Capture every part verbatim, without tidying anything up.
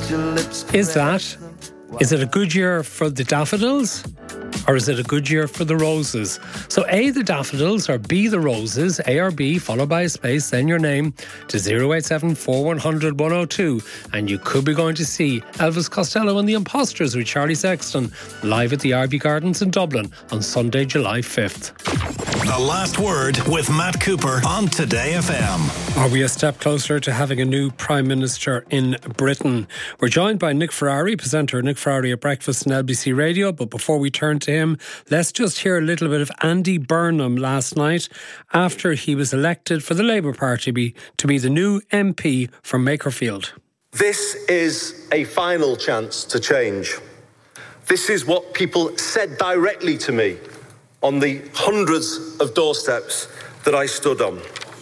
Is that, is it a good year for the daffodils? Or is it a good year for the roses? So A, the daffodils, or B, the roses, A or B, followed by a space, then your name to zero eight seven four one zero zero one zero two. And you could be going to see Elvis Costello and the Imposters with Charlie Sexton live at the R B Gardens in Dublin on Sunday, July fifth. The Last Word with Matt Cooper on Today F M. Are we a step closer to having a new Prime Minister in Britain? We're joined by Nick Ferrari, presenter Nick Ferrari at Breakfast on L B C Radio. But before we turn to him, let's just hear a little bit of Andy Burnham last night after he was elected for the Labour Party be, to be the new M P from Makerfield. This is a final chance to change. This is what people said directly to me on the hundreds of doorsteps that I stood on.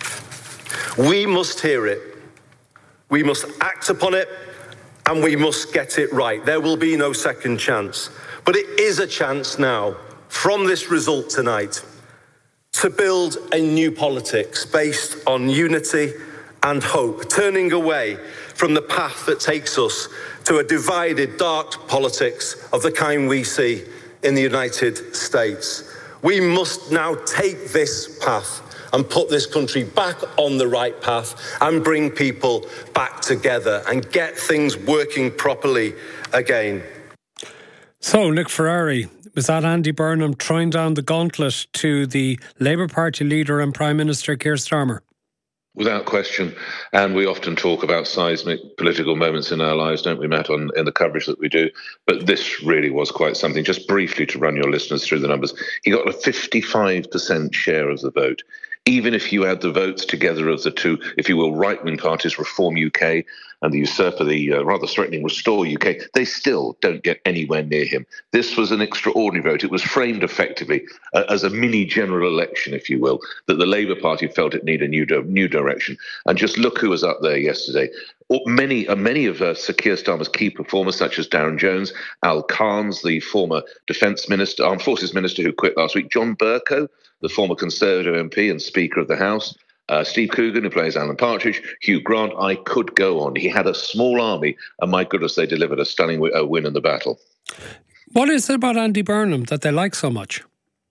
We must hear it. We must act upon it, and we must get it right. There will be no second chance. But it is a chance now, from this result tonight, to build a new politics based on unity and hope, turning away from the path that takes us to a divided, dark politics of the kind we see in the United States. We must now take this path and put this country back on the right path and bring people back together and get things working properly again. So, Nick Ferrari, was that Andy Burnham throwing down the gauntlet to the Labour Party leader and Prime Minister Keir Starmer? Without question. And we often talk about seismic political moments in our lives, don't we, Matt, on, in the coverage that we do? But this really was quite something. Just briefly to run your listeners through the numbers. He got a fifty-five percent share of the vote. Even if you add the votes together of the two, if you will, right-wing parties, Reform U K and the usurper, the uh, rather threatening Restore U K, they still don't get anywhere near him. This was an extraordinary vote. It was framed effectively uh, as a mini general election, if you will, that the Labour Party felt it needed a new, di- new direction. And just look who was up there yesterday. Many, uh, many of uh, Sir Keir Starmer's key performers, such as Darren Jones, Al Carnes, the former Defence Minister, Armed Forces Minister who quit last week, John Bercow, the former Conservative M P and Speaker of the House, uh, Steve Coogan, who plays Alan Partridge, Hugh Grant. I could go on. He had a small army, and my goodness, they delivered a stunning w- uh, win in the battle. What is it about Andy Burnham that they like so much?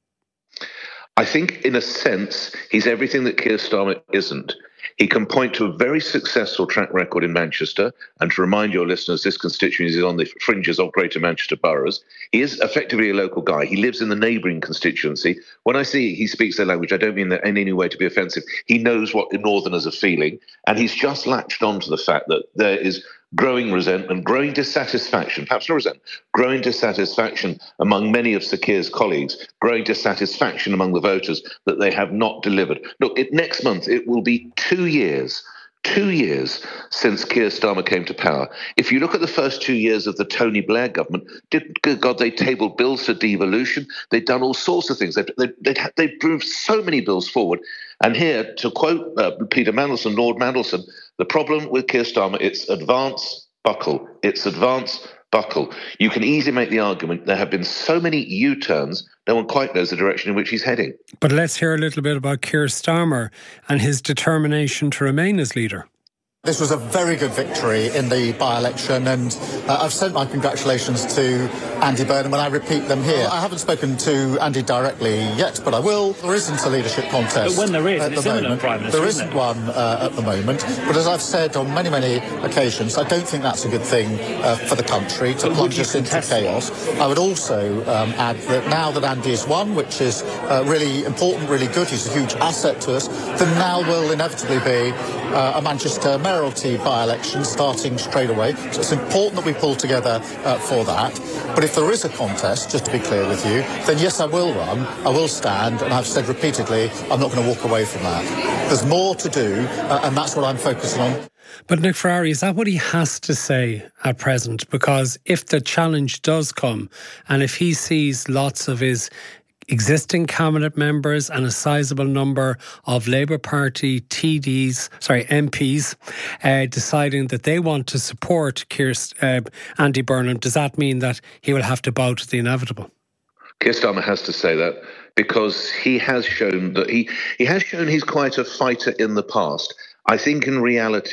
I think, in a sense, he's everything that Keir Starmer isn't. He can point to a very successful track record in Manchester, and to remind your listeners, this constituency is on the fringes of Greater Manchester boroughs. He is effectively a local guy. He lives in the neighbouring constituency. When I say he speaks their language, I don't mean that in any way to be offensive. He knows what the Northerners are feeling, and he's just latched on to the fact that there is growing resentment, growing dissatisfaction, perhaps not resentment, growing dissatisfaction among many of Sir Keir's colleagues, growing dissatisfaction among the voters that they have not delivered. Look, it, next month it will be two years, two years since Keir Starmer came to power. If you look at the first two years of the Tony Blair government, did, good God, they tabled bills for devolution. They'd done all sorts of things. They've, they've, they've, they've moved so many bills forward. And here, to quote uh, Peter Mandelson, Lord Mandelson, the problem with Keir Starmer, it's advance, buckle. It's advance, buckle. You can easily make the argument there have been so many U-turns, no one quite knows the direction in which he's heading. But let's hear a little bit about Keir Starmer and his determination to remain as leader. This was a very good victory in the by-election, and uh, I've sent my congratulations to Andy Burnham, and I repeat them here. I haven't spoken to Andy directly yet, but I will. There isn't a leadership contest. But when there is, at it's the imminent, moment. Prime Minister, There isn't isn't it? one uh, at the moment. But as I've said on many, many occasions, I don't think that's a good thing uh, for the country to But plunge would you us into contest chaos. I would also um, add that now that Andy has won, which is uh, really important, really good, he's a huge asset to us, then now will inevitably be uh, a Manchester mayoralty by-election starting straight away. So it's important that we pull together uh, for that. But if there is a contest, just to be clear with you, then yes, I will run, I will stand, and I've said repeatedly, I'm not going to walk away from that. There's more to do, uh, and that's what I'm focusing on. But Nick Ferrari, is that what he has to say at present? Because if the challenge does come, and if he sees lots of his existing cabinet members and a sizable number of Labour Party T Ds, sorry, M Ps, uh, deciding that they want to support Keir, uh, Andy Burnham, does that mean that he will have to bow to the inevitable? Keir Starmer has to say that because he has shown that he, he has shown he's quite a fighter in the past. I think in reality,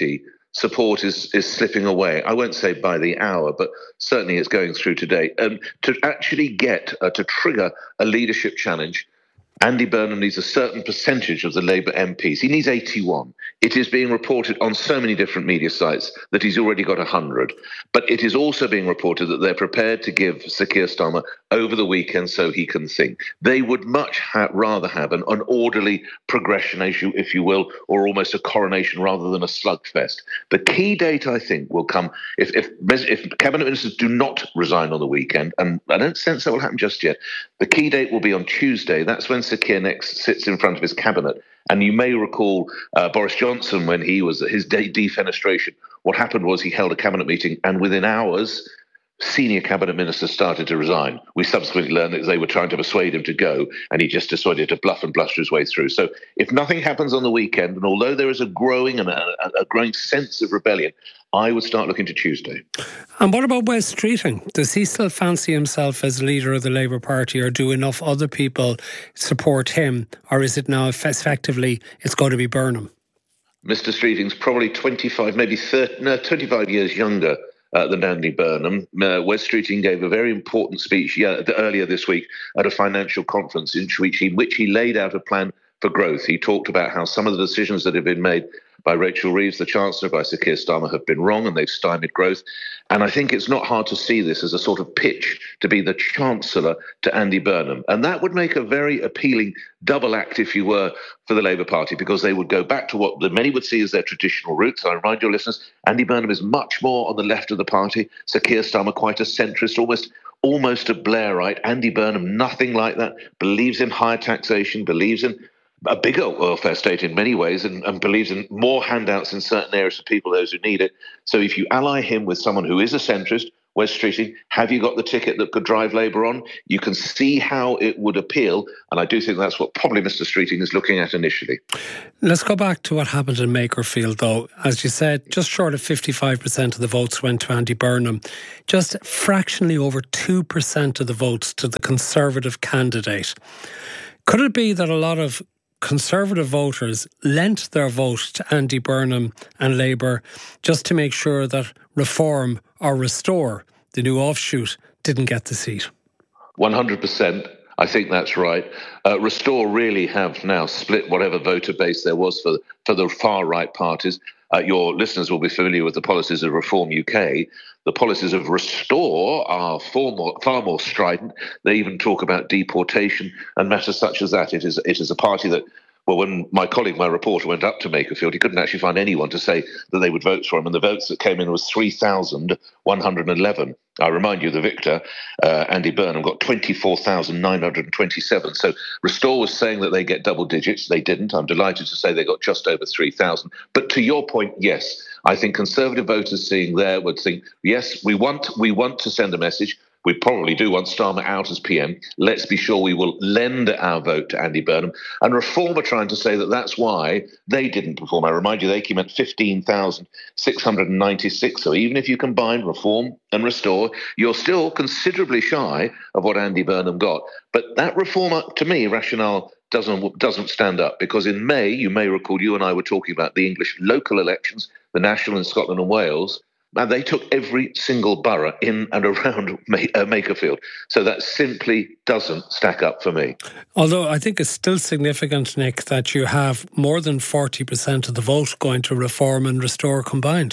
support is is slipping away. I won't say by the hour, but certainly it's going through today. Um, to actually get, uh, to trigger a leadership challenge, Andy Burnham needs a certain percentage of the Labour M Ps. He needs eighty-one. It is being reported on so many different media sites that he's already got one hundred. But it is also being reported that they're prepared to give Sir Keir Starmer over the weekend so he can think. They would much ha- rather have an, an orderly progression, as you, if you will, or almost a coronation rather than a slugfest. The key date, I think, will come if, if, if Cabinet Ministers do not resign on the weekend, and I don't sense that will happen just yet. The key date will be on Tuesday. That's when Sir Keir next sits in front of his cabinet. And you may recall uh, Boris Johnson, when he was his de- defenestration, what happened was he held a cabinet meeting, and within hours, senior cabinet ministers started to resign. We subsequently learned that they were trying to persuade him to go, and he just decided to bluff and bluster his way through. So if nothing happens on the weekend, and although there is a growing and a, a growing sense of rebellion, I would start looking to Tuesday. And what about Wes Streeting? Does he still fancy himself as leader of the Labour Party, or do enough other people support him? Or is it now effectively it's going to be Burnham? Mister Streeting's probably twenty-five, maybe thirty, no, twenty-five years younger uh, than Andy Burnham. Uh, Wes Streeting gave a very important speech yeah, earlier this week at a financial conference in which he, which he laid out a plan for growth. He talked about how some of the decisions that have been made by Rachel Reeves, the Chancellor, by Sir Keir Starmer, have been wrong and they've stymied growth. And I think it's not hard to see this as a sort of pitch to be the Chancellor to Andy Burnham. And that would make a very appealing double act, if you were, for the Labour Party, because they would go back to what the many would see as their traditional roots. I remind your listeners, Andy Burnham is much more on the left of the party. Sir Keir Starmer, quite a centrist, almost almost a Blairite. Andy Burnham, nothing like that, believes in higher taxation, believes in a bigger welfare state in many ways, and, and believes in more handouts in certain areas for people, those who need it. So if you ally him with someone who is a centrist, Wes Streeting, have you got the ticket that could drive Labour on? You can see how it would appeal, and I do think that's what probably Mister Streeting is looking at initially. Let's go back to what happened in Makerfield, though. As you said, just short of fifty-five percent of the votes went to Andy Burnham. Just fractionally over two percent of the votes to the Conservative candidate. Could it be that a lot of Conservative voters lent their vote to Andy Burnham and Labour just to make sure that Reform or Restore, the new offshoot, didn't get the seat? one hundred percent. I think that's right. Uh, Restore really have now split whatever voter base there was for, for the far-right parties. Uh, your listeners will be familiar with the policies of Reform U K. The policies of Restore are far more, far more strident. They even talk about deportation and matters such as that. It is, it is a party that, well, when my colleague, my reporter, went up to Makerfield, he couldn't actually find anyone to say that they would vote for him. And the votes that came in was three thousand one hundred eleven. I remind you, the victor, uh, Andy Burnham, got twenty-four thousand nine hundred twenty-seven. So Restore was saying that they get double digits. They didn't. I'm delighted to say they got just over three thousand. But to your point, yes, I think Conservative voters seeing there would think, yes, we want we want to send a message. We probably do want Starmer out as P M. Let's be sure we will lend our vote to Andy Burnham. And Reform are trying to say that that's why they didn't perform. I remind you, they came at fifteen thousand six hundred ninety-six. So even if you combine Reform and Restore, you're still considerably shy of what Andy Burnham got. But that Reform, to me, rationale doesn't doesn't stand up, because in May, you may recall, you and I were talking about the English local elections, the national in Scotland and Wales. And they took every single borough in and around Makerfield. So that simply doesn't stack up for me. Although I think it's still significant, Nick, that you have more than forty percent of the vote going to Reform and Restore combined.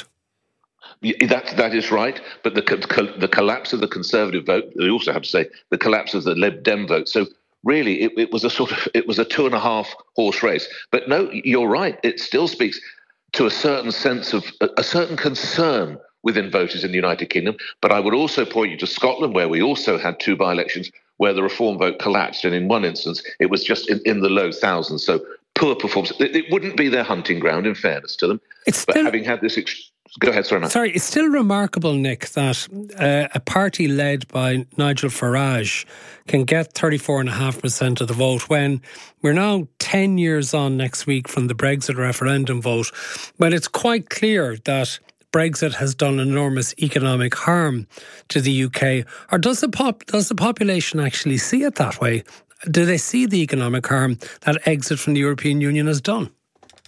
That, that is right. But the, the collapse of the Conservative vote, we also have to say the collapse of the Lib Dem vote. So really, it, it was a sort of, it was a two and a half horse race. But no, you're right. It still speaks to a certain sense of, a, a certain concern within voters in the United Kingdom. But I would also point you to Scotland, where we also had two by-elections where the Reform vote collapsed. And in one instance, it was just in, in the low thousands. So poor performance. It, it wouldn't be their hunting ground, in fairness to them. It's but still, having had this... Ex- Go ahead, sorry, Matt. Sorry, it's still remarkable, Nick, that uh, a party led by Nigel Farage can get thirty-four point five percent of the vote when we're now ten years on next week from the Brexit referendum vote, when it's quite clear that Brexit has done enormous economic harm to the U K. Or does the pop does the population actually see it that way? Do they see the economic harm that exit from the European Union has done?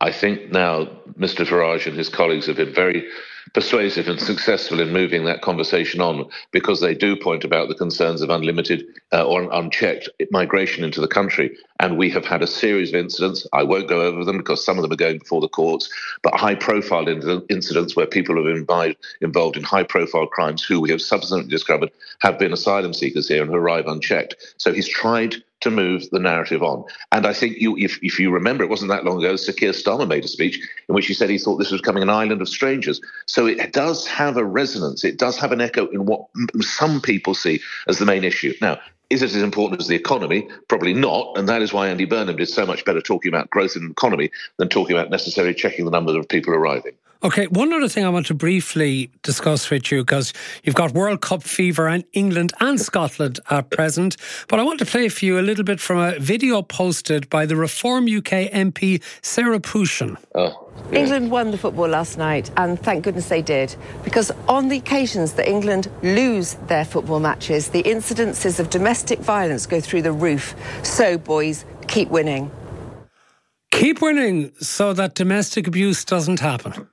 I think now Mister Farage and his colleagues have been very persuasive and successful in moving that conversation on, because they do point about the concerns of unlimited uh, or unchecked migration into the country. And we have had a series of incidents. I won't go over them because some of them are going before the courts, but high-profile in- incidents where people have been by, involved in high-profile crimes who we have subsequently discovered have been asylum seekers here and who arrive unchecked. So he's tried to move the narrative on. And I think you, if, if you remember, it wasn't that long ago, Sir Keir Starmer made a speech in which he said he thought this was becoming an island of strangers. So it does have a resonance. It does have an echo in what some people see as the main issue. Now, is it as important as the economy? Probably not. And that is why Andy Burnham did so much better talking about growth in the economy than talking about necessarily checking the numbers of people arriving. OK, one other thing I want to briefly discuss with you, because you've got World Cup fever in England and Scotland at present, but I want to play for you a little bit from a video posted by the Reform U K M P Sarah Pushen. Oh, yeah. England won the football last night, and thank goodness they did, because on the occasions that England lose their football matches, the incidences of domestic violence go through the roof. So, boys, keep winning. Keep winning so that domestic abuse doesn't happen.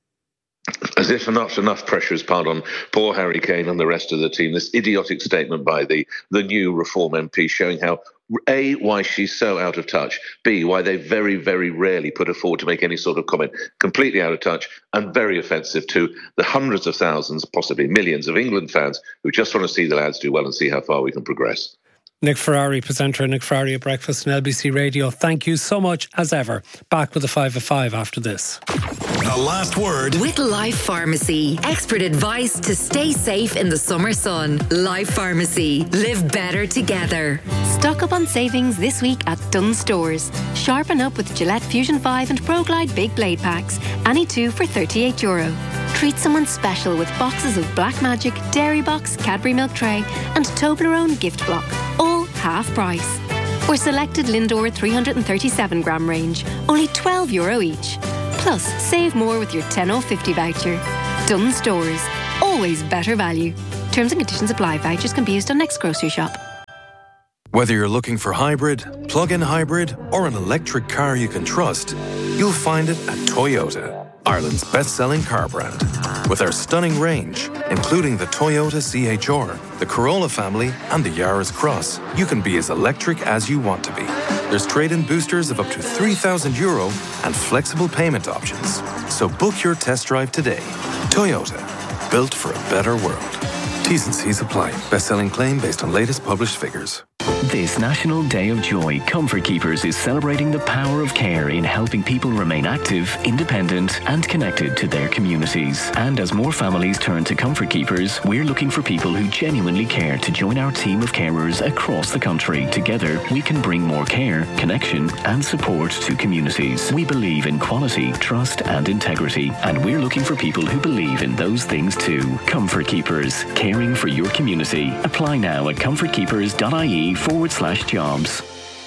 As if not enough pressure is piled on poor Harry Kane and the rest of the team. This idiotic statement by the, the new Reform M P showing how, A, why she's so out of touch, B, why they very, very rarely put her forward to make any sort of comment, completely out of touch and very offensive to the hundreds of thousands, possibly millions of England fans who just want to see the lads do well and see how far we can progress. Nick Ferrari, presenter Nick Ferrari at Breakfast on L B C Radio. Thank you so much, as ever. Back with a five of five after this. The last word. With Life Pharmacy. Expert advice to stay safe in the summer sun. Life Pharmacy. Live better together. Stock up on savings this week at Dunnes Stores. Sharpen up with Gillette Fusion five and ProGlide Big Blade Packs. Any two for thirty-eight euro. Treat someone special with boxes of Black Magic, Dairy Box, Cadbury Milk Tray and Toblerone Gift Block. All half price. Or selected Lindor three hundred thirty-seven gram range. Only twelve euro each. Plus, save more with your ten oh fifty voucher. Dunnes Stores. Always better value. Terms and conditions apply. Vouchers can be used on next grocery shop. Whether you're looking for hybrid, plug-in hybrid, or an electric car you can trust, you'll find it at Toyota, Ireland's best-selling car brand. With our stunning range, including the Toyota C H R, the Corolla family, and the Yaris Cross, you can be as electric as you want to be. There's trade-in boosters of up to three thousand euro and flexible payment options. So book your test drive today. Toyota, built for a better world. T's and C's apply. Best-selling claim based on latest published figures. This National Day of Joy, Comfort Keepers is celebrating the power of care in helping people remain active, independent and connected to their communities. And as more families turn to Comfort Keepers, we're looking for people who genuinely care to join our team of carers across the country. Together, we can bring more care, connection and support to communities. We believe in quality, trust and integrity, and we're looking for people who believe in those things too. Comfort Keepers, caring for your community. Apply now at comfortkeepers.ie forward slash jobs.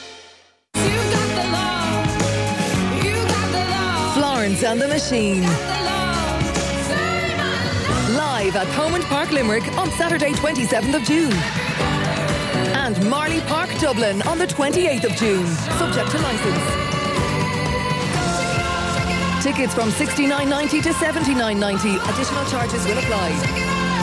Florence and the Machine. Live at Comond Park Limerick on Saturday twenty-seventh of June. And Marley Park Dublin on the twenty-eighth of June. Subject to licence. Tickets from sixty-nine ninety to seventy-nine ninety. Additional charges will apply.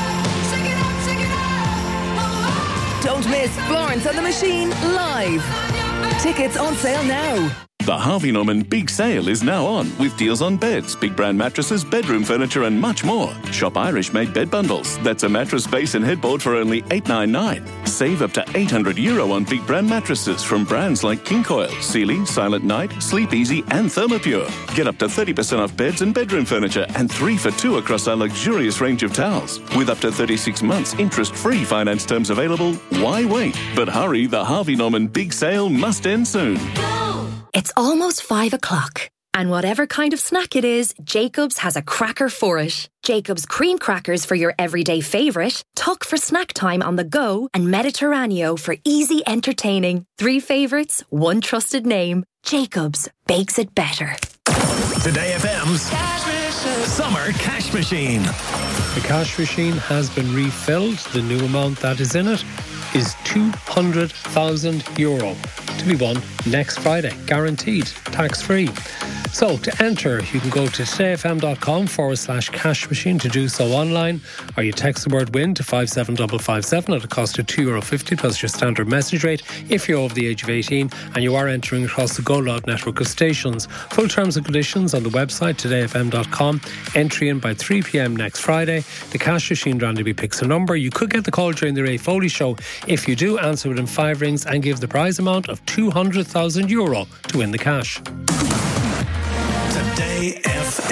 Don't miss Florence and the Machine live. Tickets on sale now. The Harvey Norman Big Sale is now on with deals on beds, big brand mattresses, bedroom furniture and much more. Shop Irish made bed bundles. That's a mattress base and headboard for only eight ninety-nine. Save up to eight hundred euro on big brand mattresses from brands like King Coil, Sealy, Silent Night, Sleep Easy and Thermopure. Get up to thirty percent off beds and bedroom furniture and three for two across our luxurious range of towels. With up to thirty-six months interest-free finance terms available, why wait? But hurry, the Harvey Norman Big Sale must end soon. It's almost five o'clock. And whatever kind of snack it is, Jacobs has a cracker for it. Jacobs cream crackers for your everyday favourite, Tuck for snack time on the go, and Mediterraneo for easy entertaining. Three favourites, one trusted name. Jacobs bakes it better. Today F M's Summer Cash Machine. The cash machine has been refilled. The new amount that is in it is two hundred thousand euro to be won next Friday, guaranteed, tax-free. So to enter, you can go to todayfm.com forward slash cash machine to do so online, or you text the word win to five seven five five seven at a cost of two euro fifty plus your standard message rate if you're over the age of eighteen and you are entering across the Go Loud network of stations. Full terms and conditions on the website today f m dot com. Entry in by three p.m. next Friday. The cash machine randomly picks a number. You could get the call during the Ray Foley show if you do answer within five rings and give the prize amount of two hundred thousand euro to win the cash. Today F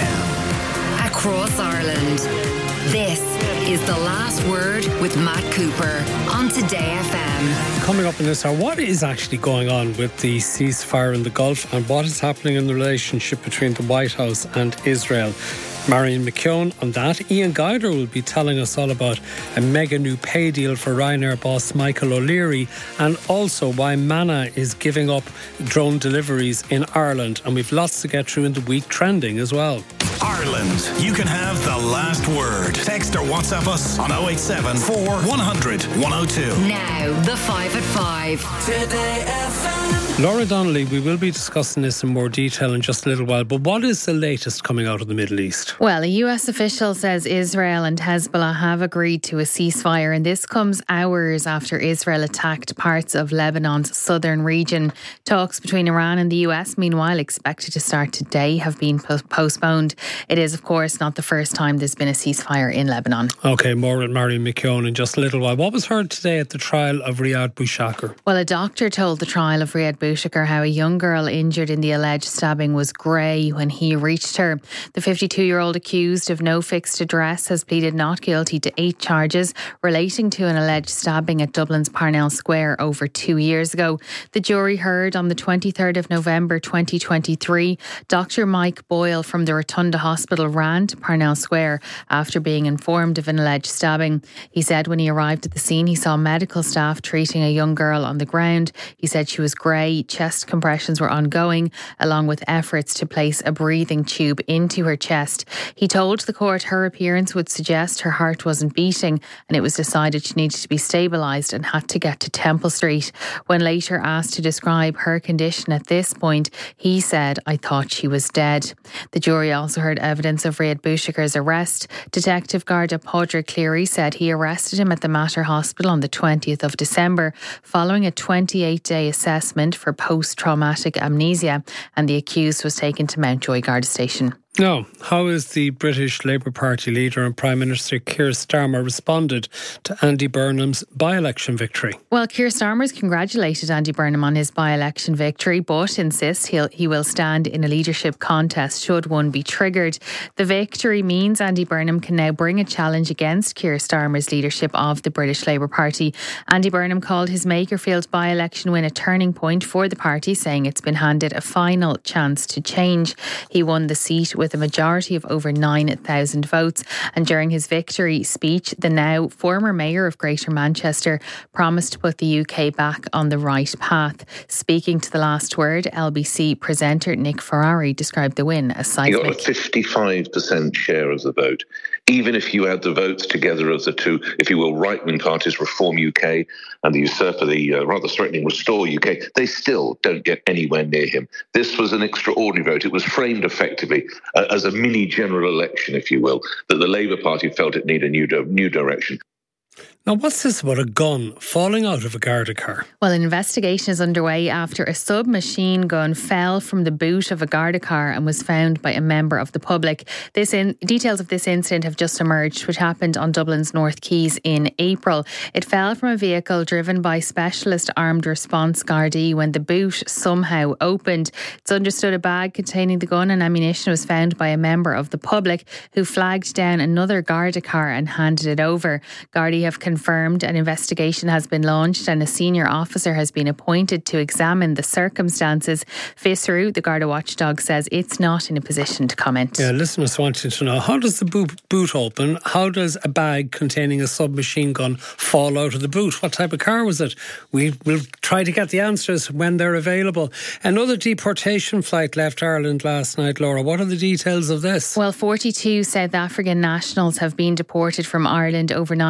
M. Across Ireland. This is The Last Word with Matt Cooper on Today F M. Coming up in this hour, what is actually going on with the ceasefire in the Gulf and what is happening in the relationship between the White House and Israel? Marion McKeown on that. Ian Geider will be telling us all about a mega new pay deal for Ryanair boss Michael O'Leary and also why Mana is giving up drone deliveries in Ireland. And we've lots to get through in the week trending as well. Ireland, you can have the last word. Text or WhatsApp us on oh eight seven, four one hundred, one oh two. Now, the five at five. Today F M. Laura Donnelly, we will be discussing this in more detail in just a little while, but what is the latest coming out of the Middle East? Well, a U S official says Israel and Hezbollah have agreed to a ceasefire, and this comes hours after Israel attacked parts of Lebanon's southern region. Talks between Iran and the U S, meanwhile, expected to start today, have been po- postponed. It is, of course, not the first time there's been a ceasefire in Lebanon. OK, more with Marion McKeown in just a little while. What was heard today at the trial of Riyad Boushakar? Well, a doctor told the trial of Riyad Boushakar how a young girl injured in the alleged stabbing was grey when he reached her. The fifty-two-year-old accused of no fixed address has pleaded not guilty to eight charges relating to an alleged stabbing at Dublin's Parnell Square over two years ago. The jury heard on the twenty-third of November twenty twenty-three. Doctor Mike Boyle from the Rotunda Hospital ran to Parnell Square after being informed of an alleged stabbing. He said when he arrived at the scene he saw medical staff treating a young girl on the ground. He said she was grey, chest compressions were ongoing, along with efforts to place a breathing tube into her chest. He told the court her appearance would suggest her heart wasn't beating and it was decided she needed to be stabilised and had to get to Temple Street. When later asked to describe her condition at this point, he said, "I thought she was dead." The jury also heard evidence of Riyad Boushakar's arrest. Detective Garda Padraig Cleary said he arrested him at the Mater Hospital on the twentieth of December following a twenty-eight day assessment for post-traumatic amnesia, and the accused was taken to Mountjoy Garda Station. Now, how has the British Labour Party leader and Prime Minister Keir Starmer responded to Andy Burnham's by-election victory? Well, Keir Starmer's congratulated Andy Burnham on his by-election victory, but insists he'll, he will stand in a leadership contest should one be triggered. The victory means Andy Burnham can now bring a challenge against Keir Starmer's leadership of the British Labour Party. Andy Burnham called his Makerfield by-election win a turning point for the party, saying it's been handed a final chance to change. He won the seat with with a majority of over nine thousand votes. And during his victory speech, the now former mayor of Greater Manchester promised to put the U K back on the right path. Speaking to The Last Word, L B C presenter Nick Ferrari described the win as seismic. He got a fifty-five percent share of the vote. Even if you add the votes together of the two, if you will, right-wing parties, Reform U K and the usurper, the uh, rather threatening Restore U K, they still don't get anywhere near him. This was an extraordinary vote. It was framed effectively uh, as a mini general election, if you will, that the Labour Party felt it needed a new, di- new direction. Now, what's this about a gun falling out of a Garda car? Well, an investigation is underway after a submachine gun fell from the boot of a Garda car and was found by a member of the public. This in, details of this incident have just emerged, which happened on Dublin's North Quays in April. It fell from a vehicle driven by Specialist Armed Response Gardaí when the boot somehow opened. It's understood a bag containing the gun and ammunition was found by a member of the public who flagged down another Garda car and handed it over. Gardaí have confirmed an investigation has been launched and a senior officer has been appointed to examine the circumstances. Fisru, the Garda watchdog, says it's not in a position to comment. Yeah, listeners wanted to know, how does the boot, boot open? How does a bag containing a submachine gun fall out of the boot? What type of car was it? We will try to get the answers when they're available. Another deportation flight left Ireland last night, Laura. What are the details of this? Well, forty-two South African nationals have been deported from Ireland overnight. Nine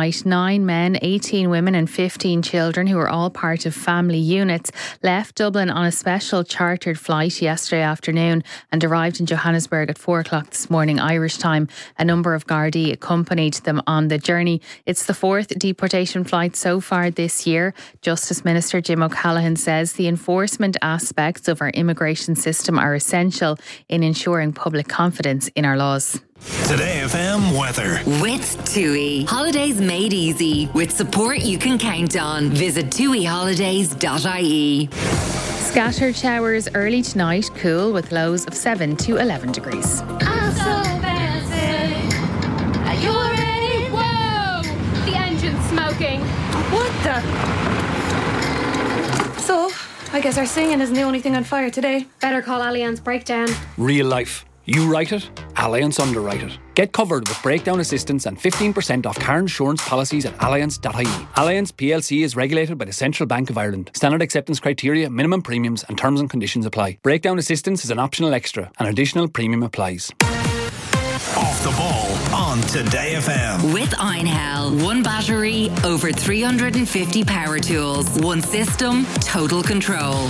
nine men, eighteen women and fifteen children who were all part of family units left Dublin on a special chartered flight yesterday afternoon and arrived in Johannesburg at four o'clock this morning Irish time. A number of Gardaí accompanied them on the journey. It's the fourth deportation flight so far this year. Justice Minister Jim O'Callaghan says the enforcement aspects of our immigration system are essential in ensuring public confidence in our laws. Today F M weather. With TUI. Holidays made easy. With support you can count on. Visit tui holidays dot I E. Scattered showers early tonight, cool with lows of seven to eleven degrees. I'm so fancy. Are you ready? Whoa! The engine's smoking. What the? So, I guess our singing isn't the only thing on fire today. Better call Allianz Breakdown. Real life. You write it, Allianz underwrite it. Get covered with breakdown assistance and fifteen percent off car insurance policies at allianz dot I E. Allianz P L C is regulated by the Central Bank of Ireland. Standard acceptance criteria, minimum premiums and terms and conditions apply. Breakdown assistance is an optional extra. An additional premium applies. Off the ball on Today F M. With Einhell. One battery, over three hundred fifty power tools. One system, total control.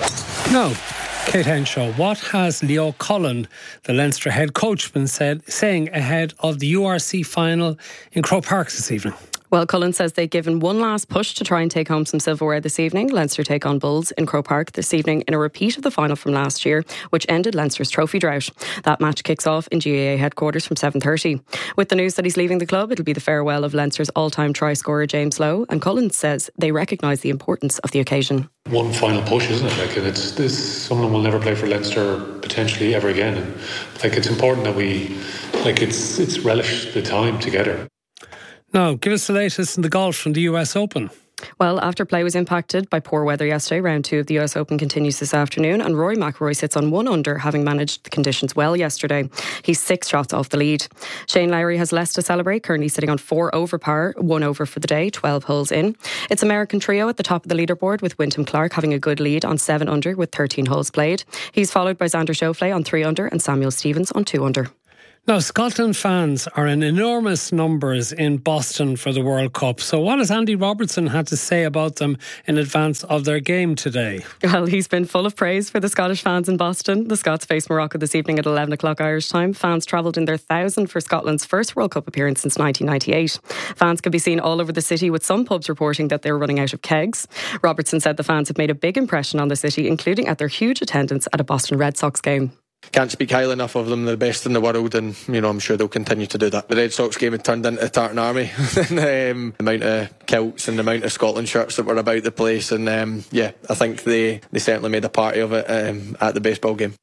No. Kate Henshaw, what has Leo Cullen, the Leinster head coach, been said, saying ahead of the U R C final in Croke Park this evening? Well, Cullen says they've given one last push to try and take home some silverware this evening. Leinster take on Bulls in Croke Park this evening in a repeat of the final from last year, which ended Leinster's trophy drought. That match kicks off in G A A headquarters from seven thirty. With the news that he's leaving the club, it'll be the farewell of Leinster's all-time try scorer James Lowe, and Cullen says they recognise the importance of the occasion. One final push, isn't it? Like, and it's this. Someone will never play for Leinster potentially ever again, and like it's important that we, like, it's it's relish the time together. Now, give us the latest in the golf from the U S Open. Well, after play was impacted by poor weather yesterday, round two of the U S Open continues this afternoon, and Rory McIlroy sits on one under, having managed the conditions well yesterday. He's six shots off the lead. Shane Lowry has less to celebrate, currently sitting on four over par, one over for the day, twelve holes in. It's American trio at the top of the leaderboard, with Wyndham Clark having a good lead on seven under with thirteen holes played. He's followed by Xander Schauffele on three under and Samuel Stevens on two under. Now, Scotland fans are in enormous numbers in Boston for the World Cup. So what has Andy Robertson had to say about them in advance of their game today? Well, he's been full of praise for the Scottish fans in Boston. The Scots face Morocco this evening at eleven o'clock Irish time. Fans travelled in their thousand for Scotland's first World Cup appearance since nineteen ninety-eight. Fans can be seen all over the city, with some pubs reporting that they're running out of kegs. Robertson said the fans have made a big impression on the city, including at their huge attendance at a Boston Red Sox game. Can't speak highly enough of them. They're the best in the world, and you know I'm sure they'll continue to do that. The Red Sox game had turned into a Tartan Army. um, the amount of kilts and the amount of Scotland shirts that were about the place, and um, yeah, I think they, they certainly made a party of it um, at the baseball game.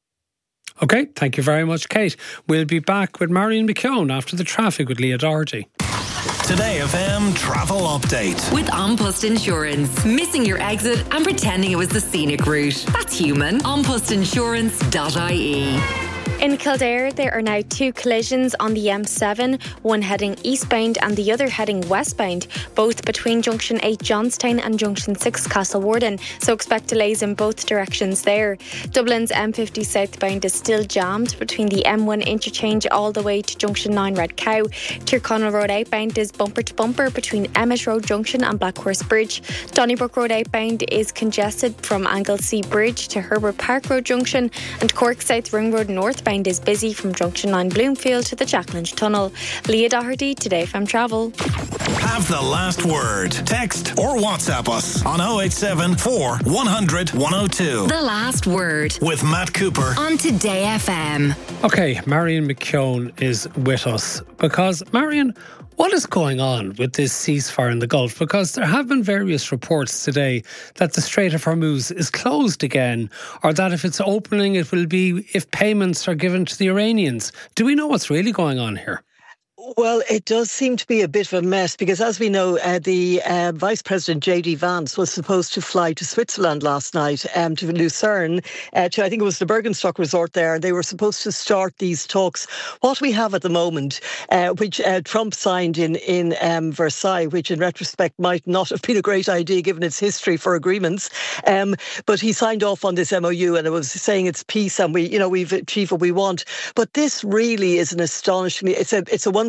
OK, thank you very much, Kate. We'll be back with Marion McKeown after the traffic with Leah Doherty. Today F M travel update. With An Post Insurance. Missing your exit and pretending it was the scenic route. That's human. an post insurance dot I E. In Kildare, there are now two collisions on the M seven, one heading eastbound and the other heading westbound, both between Junction eight Johnstown and Junction six Castlewarden, so expect delays in both directions there. Dublin's M fifty southbound is still jammed between the M one interchange all the way to Junction nine Red Cow. Tyrconnell Road outbound is bumper to bumper between Emmett Road Junction and Blackhorse Bridge. Donnybrook Road outbound is congested from Anglesey Bridge to Herbert Park Road Junction, and Cork South Ring Road northbound is busy from Junction nine Bloomfield to the Jacklinch Tunnel. Leah Doherty, Today F M Travel. Have the last word. Text or WhatsApp us on oh eight seven, four, one hundred, one oh two. The last word. With Matt Cooper on Today F M. OK, Marion McKeown is with us because, Marion, what is going on with this ceasefire in the Gulf? Because there have been various reports today that the Strait of Hormuz is closed again, or that if it's opening, it will be if payments are given to the Iranians. Do we know what's really going on here? Well, it does seem to be a bit of a mess because, as we know, uh, the uh, Vice President J D Vance was supposed to fly to Switzerland last night, um, to Lucerne, uh, to I think it was the Bergenstock resort there. They were supposed to start these talks. What we have at the moment, uh, which uh, Trump signed in, in um, Versailles, which in retrospect might not have been a great idea given its history for agreements, um, but he signed off on this M O U and it was saying it's peace and we, you know, we've achieved what we want. But this really is an astonishing, it's a, it's a one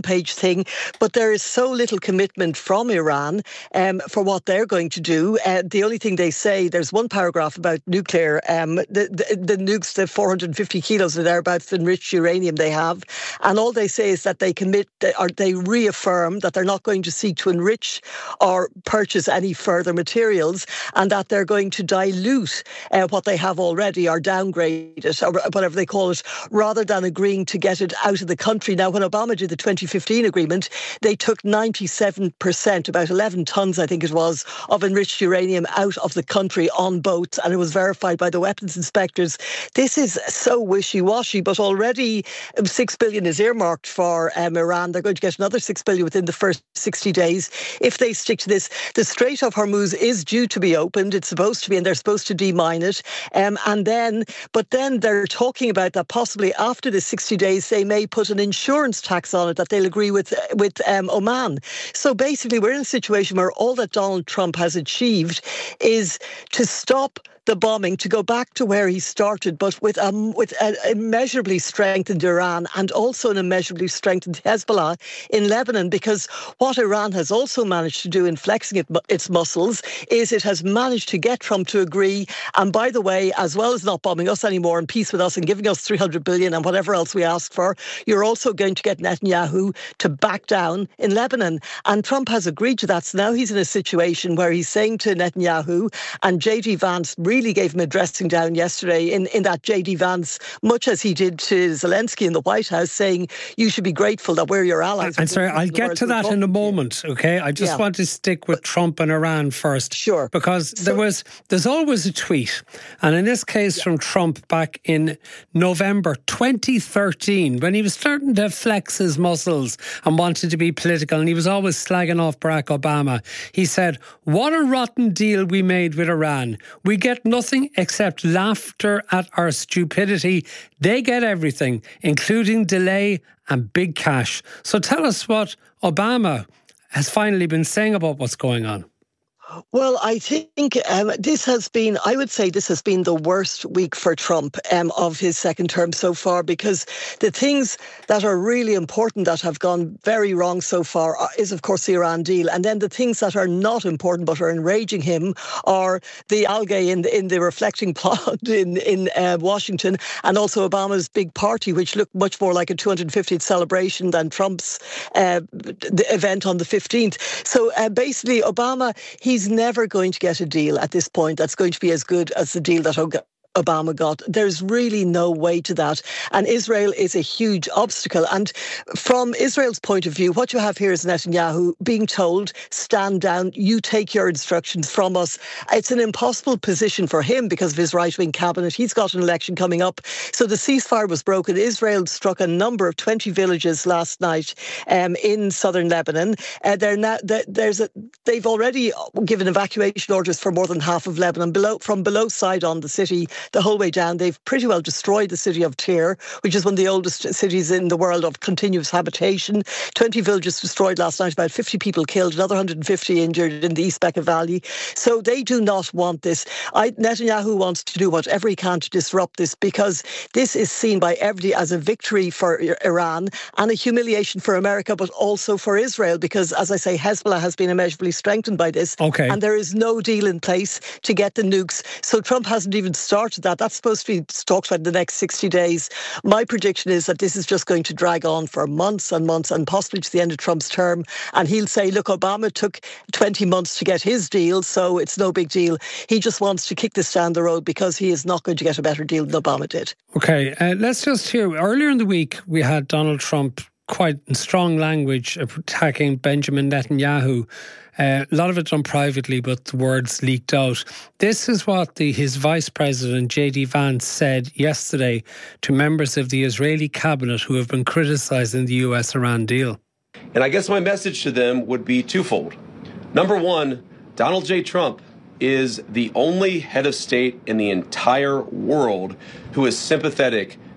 one-page thing, but there is so little commitment from Iran um, for what they're going to do. Uh, the only thing they say, there's one paragraph about nuclear, um, the, the, the nukes, the four hundred fifty kilos or thereabouts of enriched uranium they have, and all they say is that they commit, or they reaffirm that they're not going to seek to enrich or purchase any further materials, and that they're going to dilute uh, what they have already or downgrade it, or whatever they call it, rather than agreeing to get it out of the country. Now, when Obama did the twenty fifteen agreement, they took ninety-seven percent, about eleven tons, I think it was, of enriched uranium out of the country on boats, and it was verified by the weapons inspectors. This is so wishy-washy, but already six billion is earmarked for um, Iran. They're going to get another six billion within the first sixty days if they stick to this. The Strait of Hormuz is due to be opened. It's supposed to be, and they're supposed to demine it. Um, and then, but then they're talking about that possibly after the sixty days, they may put an insurance tax on it that they'll agree with with um, Oman. So basically, we're in a situation where all that Donald Trump has achieved is to stop the bombing, to go back to where he started, but with um, with an immeasurably strengthened Iran and also an immeasurably strengthened Hezbollah in Lebanon, because what Iran has also managed to do in flexing it, its muscles is it has managed to get Trump to agree, and by the way, as well as not bombing us anymore and peace with us and giving us three hundred billion and whatever else we ask for, you're also going to get Netanyahu to back down in Lebanon. And Trump has agreed to that. So now he's in a situation where he's saying to Netanyahu, and J D Vance really gave him a dressing down yesterday in, in that J D Vance, much as he did to Zelensky in the White House, saying you should be grateful that we're your allies. And sorry, I'll get to that in a moment, okay? I just yeah. want to stick with Trump and Iran first. Sure. Because so, there was, there's always a tweet, and in this case yeah. from Trump back in November twenty thirteen, when he was starting to flex his muscles and wanted to be political, and he was always slagging off Barack Obama. He said, "What a rotten deal we made with Iran. We get nothing except laughter at our stupidity. They get everything, including delay and big cash." So tell us what Obama has finally been saying about what's going on. Well, I think um, this has been, I would say this has been the worst week for Trump um, of his second term so far, because the things that are really important that have gone very wrong so far are, is, of course, the Iran deal. And then the things that are not important but are enraging him are the algae in the, in the reflecting pond in, in uh, Washington, and also Obama's big party, which looked much more like a two hundred fiftieth celebration than Trump's uh, the event on the fifteenth. So uh, basically, Obama, he's never going to get a deal at this point that's going to be as good as the deal that Obama got. There's really no way to that. And Israel is a huge obstacle. And from Israel's point of view, what you have here is Netanyahu being told, stand down, you take your instructions from us. It's an impossible position for him because of his right-wing cabinet. He's got an election coming up. So the ceasefire was broken. Israel struck a number of twenty villages last night um, in southern Lebanon. Uh, they're now, there's a, they've already given evacuation orders for more than half of Lebanon. Below, from below Sidon, the city, the whole way down, they've pretty well destroyed the city of Tyre, which is one of the oldest cities in the world of continuous habitation. twenty villages destroyed last night, about fifty people killed, another one hundred fifty injured in the East Bekaa Valley. So they do not want this. I, Netanyahu wants to do whatever he can to disrupt this, because this is seen by everybody as a victory for Iran and a humiliation for America, but also for Israel, because, as I say, Hezbollah has been immeasurably strengthened by this. Okay. And there is no deal in place to get the nukes. So Trump hasn't even started that. That's supposed to be talked about in the next sixty days. My prediction is that this is just going to drag on for months and months, and possibly to the end of Trump's term. And he'll say, look, Obama took twenty months to get his deal, so it's no big deal. He just wants to kick this down the road because he is not going to get a better deal than Obama did. Okay, uh, let's just hear. Earlier in the week, we had Donald Trump quite in strong language attacking Benjamin Netanyahu. Uh, a lot of it done privately, but the words leaked out. This is what the, his vice president, J D Vance, said yesterday to members of the Israeli cabinet who have been criticising the U S-Iran deal. And I guess my message to them would be twofold. Number one, Donald J. Trump is the only head of state in the entire world who is sympathetic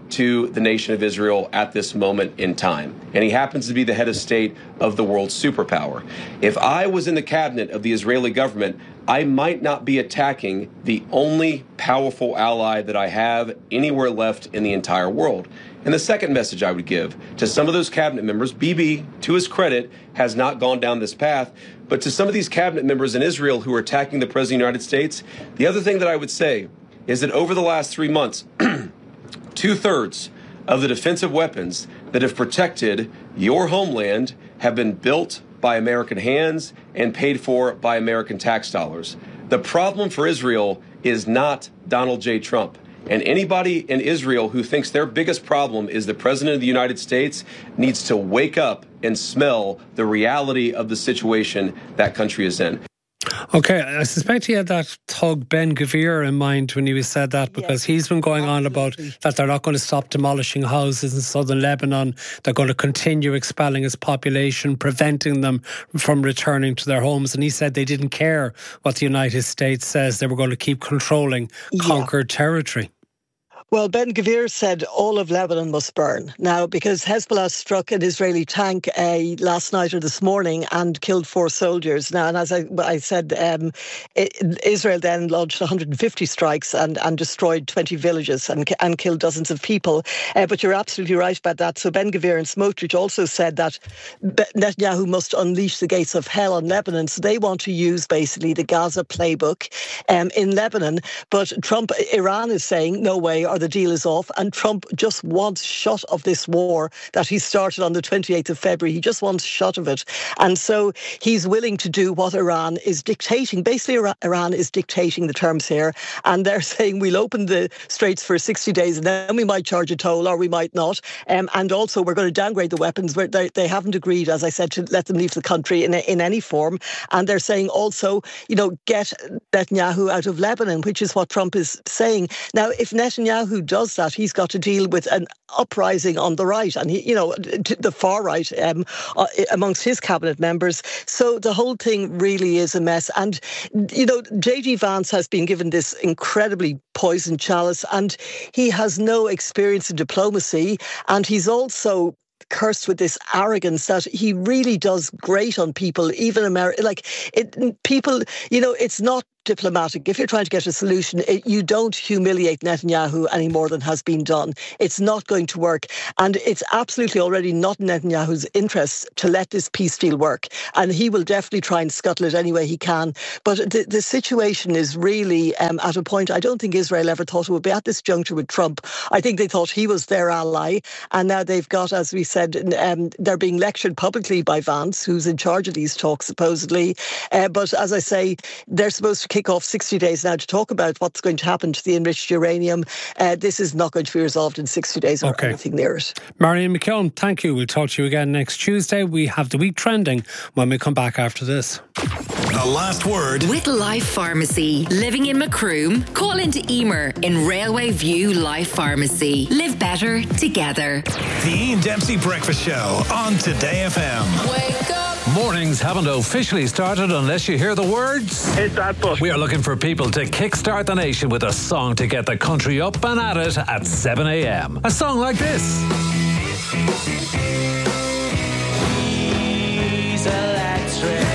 to the nation of Israel at this moment in time. And he happens to be the head of state of the world's superpower. If I was in the cabinet of the Israeli government, I might not be attacking the only powerful ally that I have anywhere left in the entire world. And the second message I would give to some of those cabinet members, Bibi, to his credit, has not gone down this path, but to some of these cabinet members in Israel who are attacking the President of the United States, the other thing that I would say is that over the last three months, two-thirds of the defensive weapons that have protected your homeland have been built by American hands and paid for by American tax dollars. The problem for Israel is not Donald J. Trump. And anybody in Israel who thinks their biggest problem is the President of the United States needs to wake up and smell the reality of the situation that country is in. Okay, I suspect he had that thug Ben Gvir in mind when he said that, because yes, he's been going absolutely. on about that they're not going to stop demolishing houses in southern Lebanon. They're going to continue expelling its population, preventing them from returning to their homes. And he said they didn't care what the United States says. They were going to keep controlling conquered yeah. territory. Well, Ben Gvir said all of Lebanon must burn. Now, because Hezbollah struck an Israeli tank uh, last night or this morning and killed four soldiers. Now, and as I, I said, um, it, Israel then launched one hundred fifty strikes and, and destroyed twenty villages and, and killed dozens of people. Uh, but you're absolutely right about that. So Ben Gvir and Smotrich also said that Netanyahu must unleash the gates of hell on Lebanon. So they want to use basically the Gaza playbook um, in Lebanon. But Trump, Iran is saying, no way, or the deal is off, and Trump just wants shot of this war that he started on the twenty-eighth of February. He just wants shot of it. And so he's willing to do what Iran is dictating. Basically, Iran is dictating the terms here, and they're saying we'll open the straits for sixty days and then we might charge a toll or we might not. Um, and also we're going to downgrade the weapons. They, they haven't agreed, as I said, to let them leave the country in, in any form. And they're saying also, you know, get Netanyahu out of Lebanon, which is what Trump is saying. Now, if Netanyahu who does that, he's got to deal with an uprising on the right and, he, you know, the far right um, uh, amongst his cabinet members. So the whole thing really is a mess. And, you know, J D Vance has been given this incredibly poisoned chalice and he has no experience in diplomacy, and he's also cursed with this arrogance that he really does grate on people, even America. Like, it, people, you know, it's not diplomatic. If you're trying to get a solution, it, you don't humiliate Netanyahu any more than has been done. It's not going to work. And it's absolutely already not in Netanyahu's interests to let this peace deal work. And he will definitely try and scuttle it any way he can. But the, the situation is really um, at a point I don't think Israel ever thought it would be at this juncture with Trump. I think they thought he was their ally. And now they've got, as we said, um, they're being lectured publicly by Vance, who's in charge of these talks, supposedly. Uh, but as I say, they're supposed to kick off sixty days now to talk about what's going to happen to the enriched uranium. Uh, this is not going to be resolved in sixty days or okay. anything near it. Marion McKeown, thank you. We'll talk to you again next Tuesday. We have the week trending when we come back after this. The last word with Life Pharmacy. Living in Macroom? Call into Emer in Railway View Life Pharmacy. Live better together. The Ian Dempsey Breakfast Show on Today F M. Wake up. Mornings haven't officially started unless you hear the words. Hit that button. We are looking for people to kickstart the nation with a song to get the country up and at it at seven a.m. A song like this. He's electric.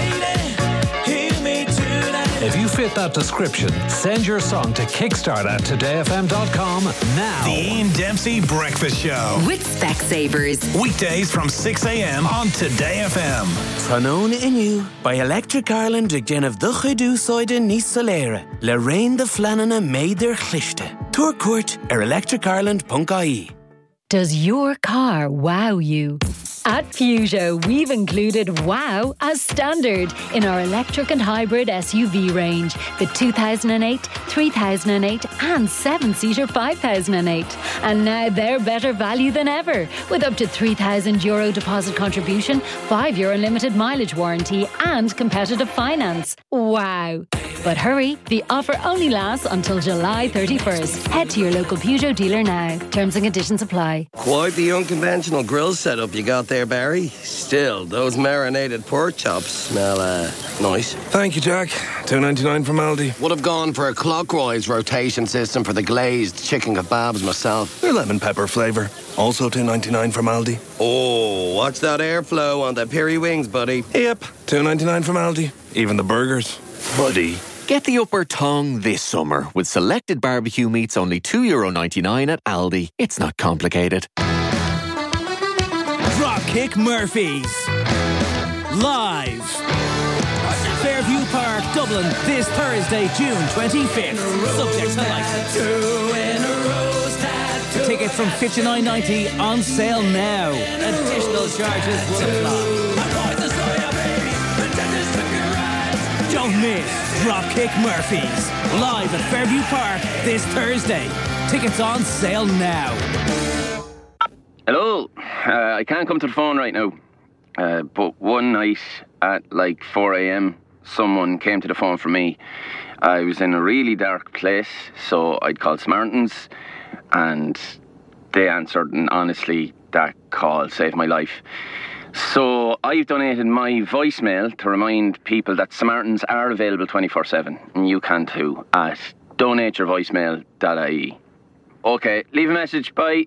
If you fit that description, send your song to kickstart at today f m dot com now. The Ian Dempsey Breakfast Show with Specsavers. Weekdays from six a.m. on Today F M. Trónón Inniu by Electric Ireland ag déanamh do chuidú sóide níos soléire. Le rain de flanana made their chlichte. Tour court ar electric ireland dot I E. Does your car wow you? At Peugeot, we've included wow as standard in our electric and hybrid S U V range. The two thousand eight, three thousand eight and seven-seater five thousand eight. And now they're better value than ever, with up to three thousand euro deposit contribution, five year unlimited mileage warranty and competitive finance. Wow. But hurry, the offer only lasts until July thirty-first. Head to your local Peugeot dealer now. Terms and conditions apply. Quite the unconventional grill setup you got there, Barry. Still, those marinated pork chops smell uh, nice. Thank you, Jack. two ninety-nine from Aldi. Would have gone for a clockwise rotation system for the glazed chicken kebabs myself. They're lemon pepper flavour. Also two ninety-nine from Aldi. Oh, watch that airflow on the peri wings, buddy. Yep, two ninety-nine from Aldi. Even the burgers. Buddy. Get the upper tongue this summer with selected barbecue meats only two euro ninety-nine at Aldi. It's not complicated. Dropkick Murphys. Live. Fairview Park, Dublin, this Thursday, June twenty-fifth. Subject to license. Tickets from fifty-nine ninety on sale now. Additional charges will apply. Don't miss Dropkick Murphys. Live at Fairview Park this Thursday. Tickets on sale now. Hello. Uh, I can't come to the phone right now. Uh, but one night at like four a.m, someone came to the phone for me. I was in a really dark place, so I'd called Samaritans, and they answered, and honestly, that call saved my life. So I've donated my voicemail to remind people that Samaritans are available twenty-four seven, and you can too, at donate your voicemail dot I E. Okay, leave a message, bye.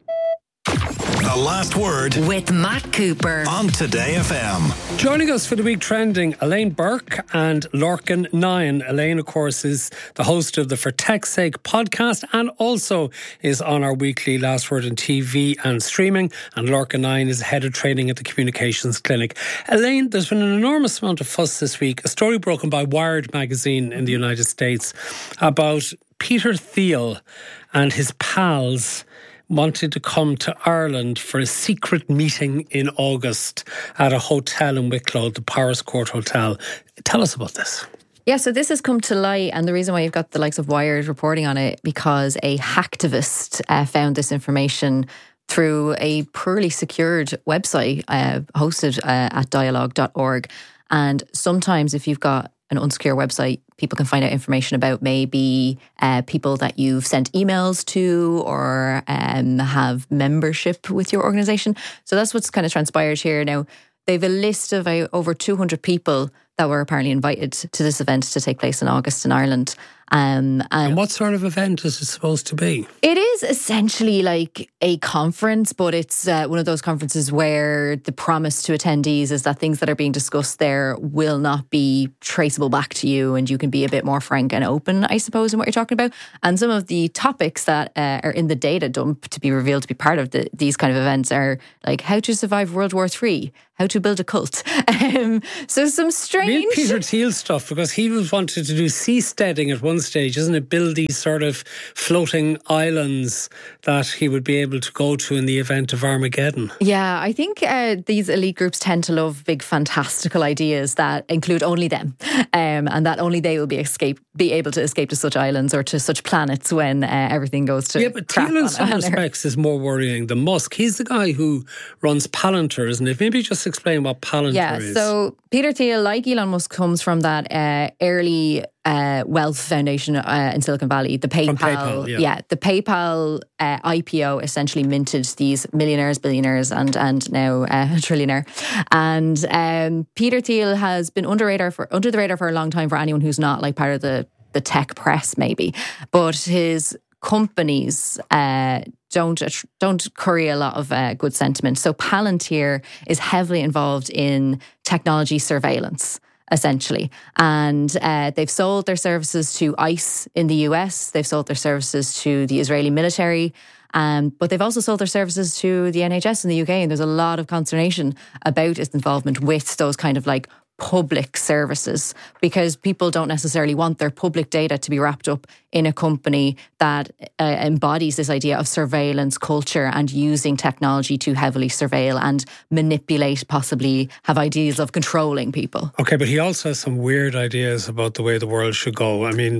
The Last Word with Matt Cooper on Today F M. Joining us for the week trending, Elaine Burke and Lorcan Nine. Elaine, of course, is the host of the For Tech's Sake podcast and also is on our weekly Last Word on T V and streaming. And Lorcan Nine is head of training at the Communications Clinic. Elaine, there's been an enormous amount of fuss this week. A story broken by Wired magazine in the United States about Peter Thiel and his pals wanted to come to Ireland for a secret meeting in August at a hotel in Wicklow, the Powerscourt Hotel. Tell us about this. Yeah, so this has come to light, and the reason why you've got the likes of Wired reporting on it, because a hacktivist uh, found this information through a poorly secured website uh, hosted uh, at dialogue dot org. And sometimes if you've got an unsecure website, people can find out information about maybe uh, people that you've sent emails to or um, have membership with your organisation. So that's what's kind of transpired here. Now, they have a list of uh, over two hundred people that were apparently invited to this event to take place in August in Ireland. Um, and, and what sort of event is it supposed to be? It is essentially like a conference, but it's uh, one of those conferences where the promise to attendees is that things that are being discussed there will not be traceable back to you, and you can be a bit more frank and open, I suppose, in what you're talking about. And some of the topics that uh, are in the data dump to be revealed to be part of the, these kind of events are like how to survive World War Three, how to build a cult. Um, so some strange... Real Peter Thiel stuff, because he was wanted to do seasteading at one stage, isn't it? Build these sort of floating islands that he would be able to go to in the event of Armageddon. Yeah, I think uh, these elite groups tend to love big fantastical ideas that include only them, um, and that only they will be escape be able to escape to such islands or to such planets when uh, everything goes to Yeah, but crap Thiel in on, some on respects is more worrying than Musk. He's the guy who runs Palantir, isn't it? Maybe just explain what Palantir yeah, is. Yeah, so Peter Thiel, like Elon Musk, comes from that uh, early uh, wealth foundation uh, in Silicon Valley. The PayPal, PayPal yeah. yeah, the PayPal uh, I P O essentially minted these millionaires, billionaires, and and now uh, a trillionaire. And um, Peter Thiel has been under radar for under the radar for a long time for anyone who's not like part of the the tech press, maybe. But his companies uh, don't don't curry a lot of uh, good sentiment. So Palantir is heavily involved in technology surveillance, essentially. And uh, they've sold their services to ICE in the U S. They've sold their services to the Israeli military. Um, but they've also sold their services to the N H S in the U K. And there's a lot of consternation about its involvement with those kind of like public services, because people don't necessarily want their public data to be wrapped up in a company that uh, embodies this idea of surveillance culture and using technology to heavily surveil and manipulate, possibly have ideas of controlling people. Okay, but he also has some weird ideas about the way the world should go. I mean,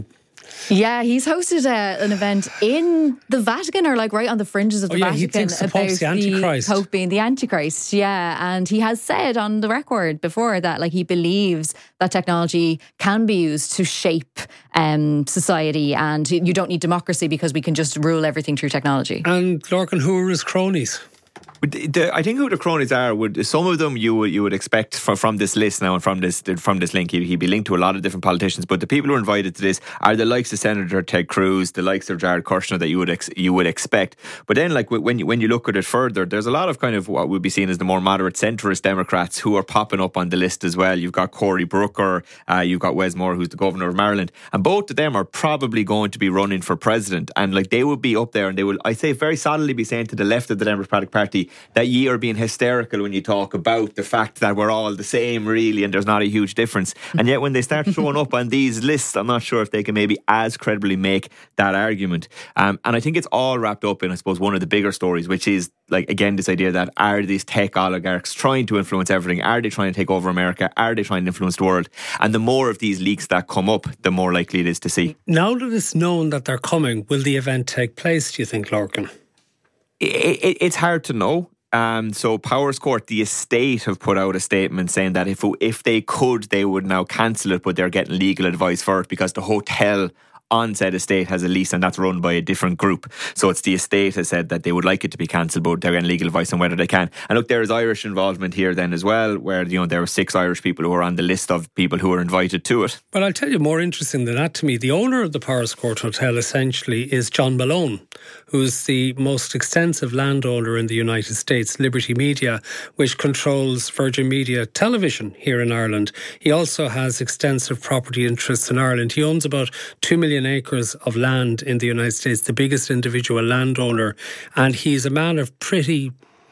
Yeah, he's hosted uh, an event in the Vatican, or like right on the fringes of the oh, yeah, Vatican, he thinks the Pope's about the Antichrist. the Pope being the Antichrist. Yeah, and he has said on the record before that like he believes that technology can be used to shape um, society, and you don't need democracy because we can just rule everything through technology. And Lorcan, who are his cronies? The, I think who the cronies are, would some of them you would you would expect from, from this list now and from this from this link. He, he'd be linked to a lot of different politicians, but the people who are invited to this are the likes of Senator Ted Cruz, the likes of Jared Kushner that you would ex, you would expect. But then, like when you, when you look at it further, there's a lot of kind of what would be seen as the more moderate centrist Democrats who are popping up on the list as well. You've got Cory Booker, uh, you've got Wes Moore, who's the governor of Maryland, and both of them are probably going to be running for president. And like they would be up there, and they will, I say, very solidly be saying to the left of the Democratic Party that ye are being hysterical when you talk about the fact that we're all the same, really, and there's not a huge difference. And yet when they start showing up on these lists, I'm not sure if they can maybe as credibly make that argument. Um, and I think it's all wrapped up in, I suppose, one of the bigger stories, which is, like, again, this idea that are these tech oligarchs trying to influence everything? Are they trying to take over America? Are they trying to influence the world? And the more of these leaks that come up, the more likely it is to see. Now that it's known that they're coming, will the event take place, do you think, Lorcan? It, it, it's hard to know. Um, so Powers Court, the estate, have put out a statement saying that if if they could, they would now cancel it, but they're getting legal advice for it because the hotel on said estate has a lease, and that's run by a different group. So it's the estate has said that they would like it to be cancelled, but they're getting legal advice on whether they can. And look, there is Irish involvement here then as well, where, you know, there were six Irish people who are on the list of people who are invited to it. But I'll tell you, more interesting than that to me, the owner of the Powers Court Hotel essentially is John Malone, who's the most extensive landowner in the United States, Liberty Media, which controls Virgin Media Television here in Ireland. He also has extensive property interests in Ireland. He owns about two million acres of land in the United States, the biggest individual landowner, and he's a man of pretty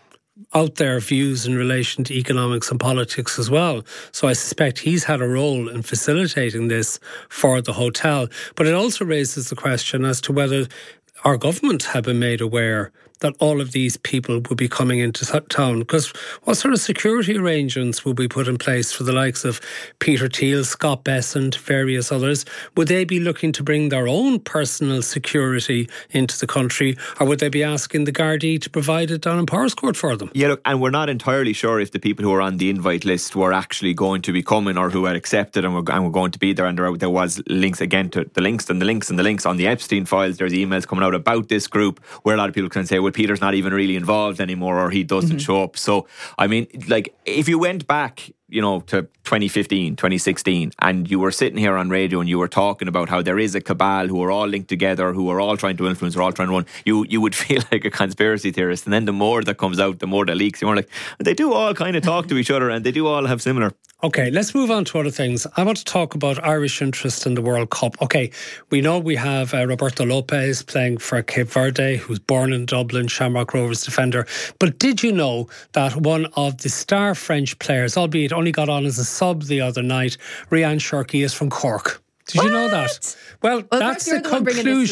out there views in relation to economics and politics as well. So I suspect he's had a role in facilitating this for the hotel. But it also raises the question as to whether our government have been made aware that all of these people will be coming into town. Because what sort of security arrangements will be put in place for the likes of Peter Thiel, Scott Bessent, various others? Would they be looking to bring their own personal security into the country, or would they be asking the Gardaí to provide it down in Powers Court for them? Yeah, look, and we're not entirely sure if the people who are on the invite list were actually going to be coming or who had accepted and were, and were going to be there. And there, there was links again to the links and the links and the links on the Epstein files. There's emails coming out about this group where a lot of people can say, well, Peter's not even really involved anymore, or he doesn't mm-hmm. show up. So, I mean, like, if you went back, you know, to twenty fifteen, twenty sixteen, and you were sitting here on radio and you were talking about how there is a cabal who are all linked together, who are all trying to influence, are all trying to run, you you would feel like a conspiracy theorist. And then the more that comes out, the more that leaks, you're more like, they do all kind of talk to each other and they do all have similar. Okay, let's move on to other things. I want to talk about Irish interest in the World Cup. Okay, we know we have uh, Roberto Lopez playing for Cape Verde, who's born in Dublin, Shamrock Rovers defender. But did you know that one of the star French players, albeit only got on as a sub the other night, Ryan Cherki, is from Cork? Did what? you know that? Well, well that's the conclusion.